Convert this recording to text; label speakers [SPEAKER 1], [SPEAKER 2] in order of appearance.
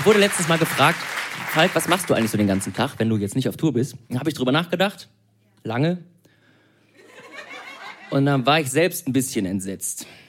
[SPEAKER 1] wurde letztens mal gefragt, Falk, was machst du eigentlich so den ganzen Tag, wenn du jetzt nicht auf Tour bist? Dann habe ich drüber nachgedacht, lange. Und dann war ich selbst ein bisschen entsetzt.